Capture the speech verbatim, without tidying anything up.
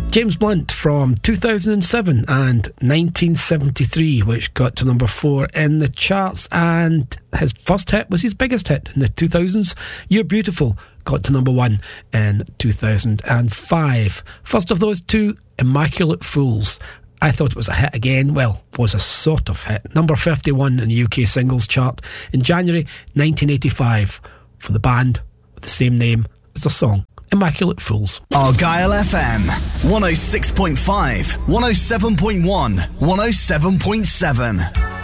James Blunt from two thousand seven and nineteen seventy-three, which got to number four in the charts, and his first hit was his biggest hit in the two thousands. You're Beautiful got to number one in two thousand five. First of those two, Immaculate Fools. I thought it was a hit again. Well, was a sort of hit. Number fifty-one in the U K singles chart in January nineteen eighty-five for the band with the same name as the song, Immaculate Fools. Argyle F M, one oh six point five, one oh seven point one, one oh seven point seven.